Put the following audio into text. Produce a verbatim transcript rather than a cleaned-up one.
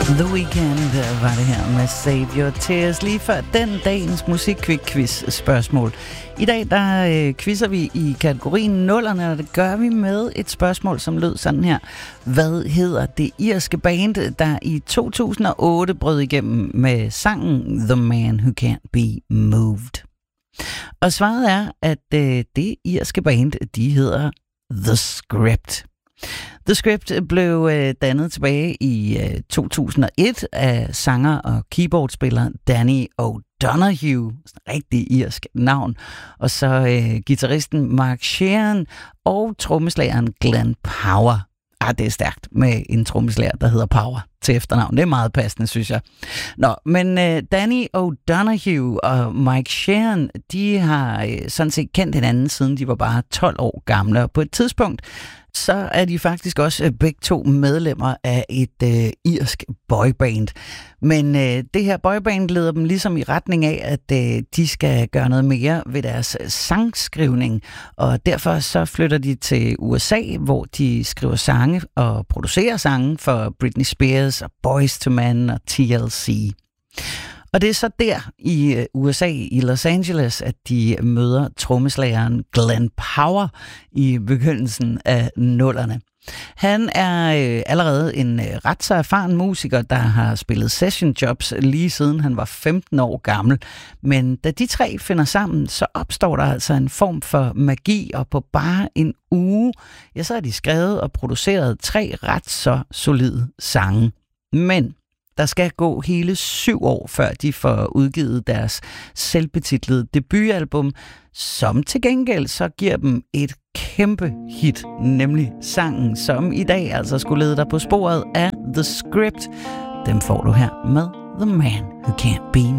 The Weeknd var det her med Save Your Tears, lige før den dagens musikquiz spørgsmål. I dag der øh, quizzer vi i kategorien nullerne, og det gør vi med et spørgsmål, som lød sådan her. Hvad hedder det irske band, der i to tusind og otte brød igennem med sangen The Man Who Can't Be Moved? Og svaret er, at øh, det irske band, de hedder The Script. The Script blev øh, dannet tilbage i øh, to tusind og et af sanger og keyboardspiller Danny O'Donoghue, rigtig irsk navn, og så øh, guitaristen Mark Sheeran og trommeslageren Glenn Power. Ah, det er stærkt med en trommeslager, der hedder Power til efternavn. Det er meget passende, synes jeg. Nå, men øh, Danny O'Donoghue og Mike Sheeran, de har øh, sådan set kendt hinanden, siden de var bare tolv år gamle. Og på et tidspunkt, så er de faktisk også øh, begge to medlemmer af et øh, irsk boyband. Men øh, det her boyband leder dem ligesom i retning af, at øh, de skal gøre noget mere ved deres sangskrivning. Og derfor så flytter de til U S A, hvor de skriver sange og producerer sange for Britney Spears og Boyz two Men og T L C. Og det er så der i U S A, i Los Angeles, at de møder trommeslageren Glenn Power i begyndelsen af nullerne. Han er øh, allerede en øh, ret så erfaren musiker, der har spillet session jobs lige siden han var femten år gammel. Men da de tre finder sammen, så opstår der altså en form for magi, og på bare en uge, ja, så har de skrevet og produceret tre ret så solide sange. Men der skal gå hele syv år, før de får udgivet deres selvbetitlede debutalbum, som til gengæld så giver dem et kæmpe hit, nemlig sangen, som i dag altså skulle lede dig på sporet af The Script. Dem får du her med The Man Who Can't Be